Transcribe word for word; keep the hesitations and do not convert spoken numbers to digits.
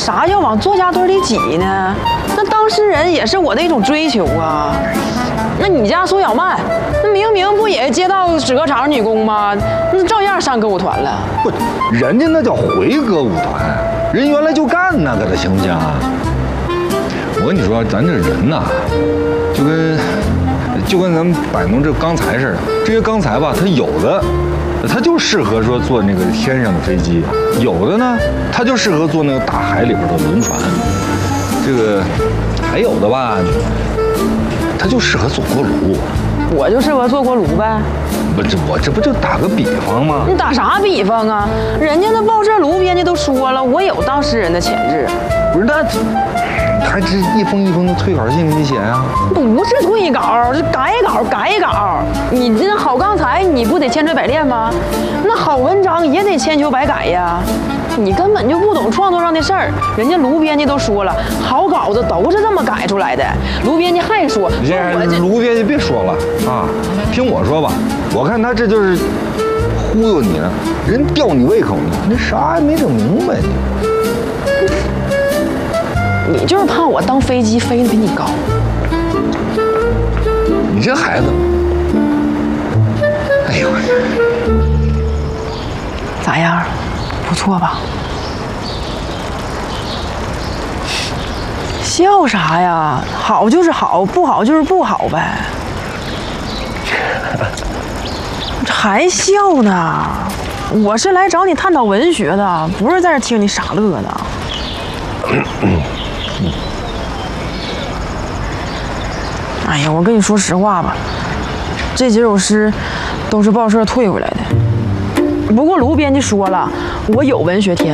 啥要往作家堆里挤呢？那当事人也是我的一种追求啊。那你家苏小曼，那明明不也接到纸壳厂女工吗？那照样上歌舞团了。 不，人家那叫回歌舞团，人原来就干那个的，行不行啊？我跟你说，咱这人呐，就跟就跟咱们摆弄这钢材似的，这些钢材吧，它有的。它就适合说坐那个天上的飞机，有的呢，它就适合坐那个大海里边的轮船，这个还有的吧，它就适合做锅炉。 我就适合做锅炉呗。 不，这我这不就打个比方吗？ 你打啥比方啊？人家那报社卢编辑都说了，我有当事人的潜质。 不是，那还这一封一封的退稿信给你写呀？ 不是退稿，是改稿改稿。你这好钢材，你不得千锤百炼吗？那好文章也得千修百改呀。你根本就不懂创作上的事儿。人家卢编辑都说了，好稿子都是这么改出来的。卢编辑还说， 你这卢编辑别说了啊，听我说吧，我看他这就是忽悠你呢，人吊你胃口呢，你啥也没整明白呢。 你就是怕我当飞机飞得比你高。 你这孩子，哎呦， 咋样？不错吧？笑啥呀？好就是好，不好就是不好呗。这还笑呢？我是来找你探讨文学的，不是在这听你傻乐的。哎呀，我跟你说实话吧，这几首诗都是报社退回来的。不过卢编辑说了，我有文学天赋。